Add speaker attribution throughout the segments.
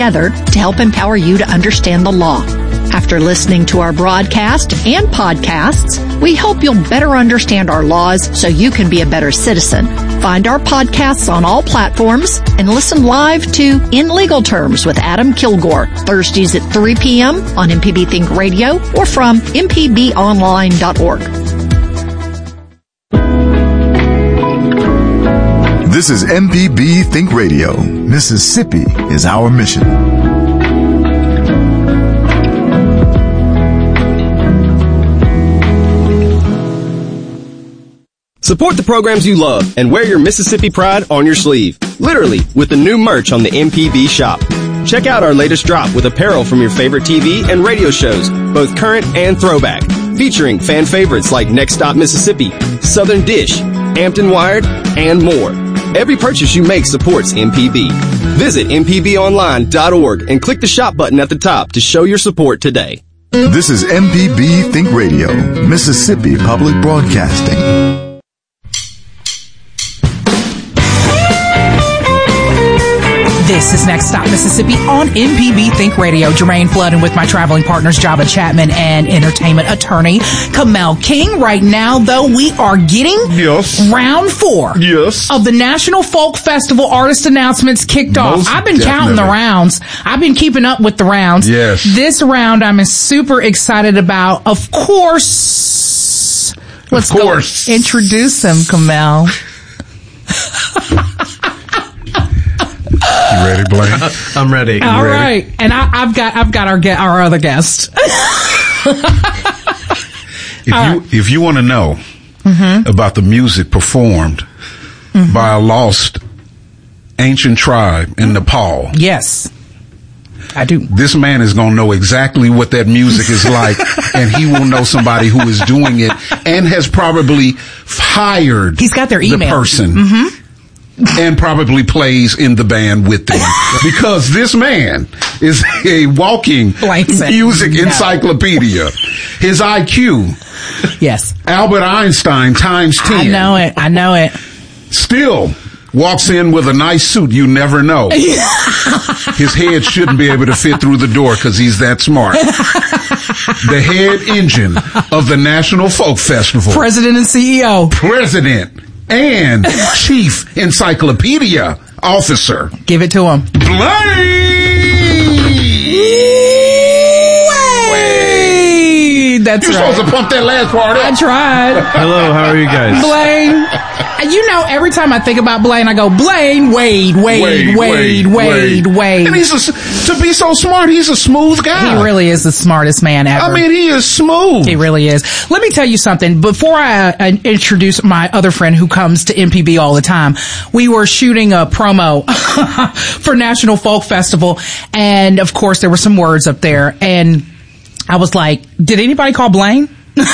Speaker 1: together to help empower you to understand the law. After listening to our broadcast and podcasts, we hope you'll better understand our laws so you can be a better citizen. Find our podcasts on all platforms and listen live to In Legal Terms with Adam Kilgore, Thursdays at 3 p.m. on MPB Think Radio or from mpbonline.org.
Speaker 2: This is MPB Think Radio. Mississippi is our mission.
Speaker 3: Support the programs you love and wear your Mississippi pride on your sleeve. Literally, with the new merch on the MPB shop. Check out our latest drop with apparel from your favorite TV and radio shows, both current and throwback, featuring fan favorites like Next Stop Mississippi, Southern Dish, Hampton Wired, and more. Every purchase you make supports MPB. Visit mpbonline.org and click the shop button at the top to show your support today.
Speaker 2: This is MPB Think Radio, Mississippi Public Broadcasting.
Speaker 4: This is Next Stop Mississippi on MPB Think Radio. Jermaine Flood with my traveling partners, Java Chapman and entertainment attorney Kamel King. Right now, though, we are getting round 4 of the National Folk Festival artist announcements kicked off. I've been counting the rounds. I've been keeping up with the rounds.
Speaker 5: Yes.
Speaker 4: This round I'm super excited about. Of course. Let's go introduce them, Kamel.
Speaker 5: You ready, Blaine?
Speaker 6: I'm ready.
Speaker 4: All right, and I've got our other guest.
Speaker 5: If you want to know about the music performed by a lost ancient tribe in Nepal,
Speaker 4: yes, I do.
Speaker 5: This man is going to know exactly what that music is like, and he will know somebody who is doing it and has probably hired.
Speaker 4: He's got their email.
Speaker 5: The person. And probably plays in the band with them. Because this man is a walking music encyclopedia. His IQ.
Speaker 4: Yes.
Speaker 5: Albert Einstein times 10.
Speaker 4: I know it.
Speaker 5: Still walks in with a nice suit. You never know. His head shouldn't be able to fit through the door because he's that smart. The head engine of the National Folk Festival.
Speaker 4: President and CEO.
Speaker 5: President and Chief Encyclopedia Officer.
Speaker 4: Give it to him.
Speaker 5: Blaine!
Speaker 4: That's
Speaker 5: You're supposed to pump that last part up.
Speaker 4: I tried.
Speaker 6: Hello, how are you guys?
Speaker 4: Blaine. You know, every time I think about Blaine, I go, Blaine, Wade. And
Speaker 5: he's to be so smart, he's a smooth guy.
Speaker 4: He really is the smartest man ever.
Speaker 5: I mean, he is smooth.
Speaker 4: He really is. Let me tell you something. Before I introduce my other friend who comes to MPB all the time, we were shooting a promo for National Folk Festival, and of course there were some words up there, and I was like, did anybody call Blaine?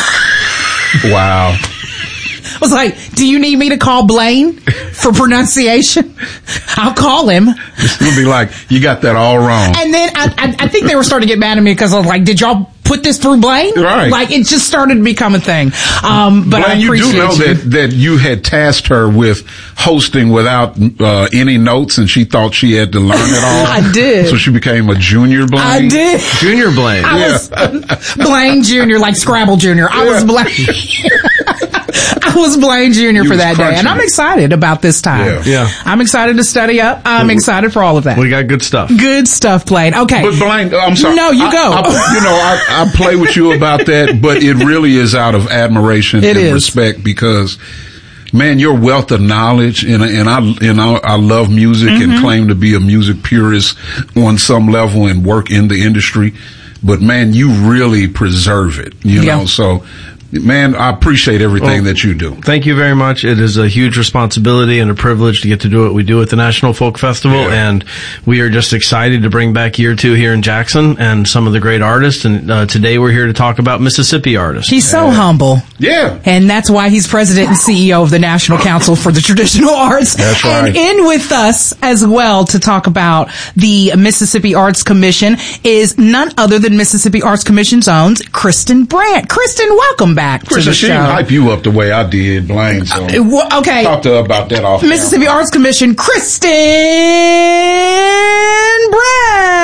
Speaker 5: Wow.
Speaker 4: I was like, do you need me to call Blaine for pronunciation? I'll call him.
Speaker 5: It's going to be like, you got that all wrong.
Speaker 4: And then I think they were starting to get mad at me because I was like, did y'all put this through Blaine?
Speaker 5: Right.
Speaker 4: Like, it just started to become a thing. But
Speaker 5: Blaine,
Speaker 4: I appreciate
Speaker 5: you do know that you had tasked her with hosting without any notes, and she thought she had to learn it all.
Speaker 4: I did.
Speaker 5: So she became a junior Blaine.
Speaker 4: I did.
Speaker 6: Junior Blaine.
Speaker 4: I was Blaine Jr., like Scrabble Jr. I was Blaine. I was Blaine Jr. for that day, and I'm excited about this time.
Speaker 6: Yeah.
Speaker 4: I'm excited to study up. I'm excited for all of that.
Speaker 6: We got good stuff.
Speaker 4: Good stuff, Blaine. Okay.
Speaker 5: But Blaine, I'm sorry.
Speaker 4: No, you go.
Speaker 5: I play with you about that, but it really is out of admiration and respect because, man, your wealth of knowledge, and I love music and claim to be a music purist on some level and work in the industry, but man, you really preserve it, you know, so. Man, I appreciate everything that you do.
Speaker 6: Thank you very much. It is a huge responsibility and a privilege to get to do what we do at the National Folk Festival, and we are just excited to bring back year 2 here in Jackson and some of the great artists, and today we're here to talk about Mississippi artists.
Speaker 4: He's so humble.
Speaker 5: Yeah.
Speaker 4: And that's why he's president and CEO of the National Council for the Traditional Arts.
Speaker 5: That's right.
Speaker 4: And in with us as well to talk about the Mississippi Arts Commission is none other than Mississippi Arts Commission's own Kristen Brandt. Kristen, welcome back to the show.
Speaker 5: She didn't hype you up the way I did, Blaine. So
Speaker 4: okay.
Speaker 5: Talk to her about that off.
Speaker 4: Mississippi Arts Commission, Kristen Brandt.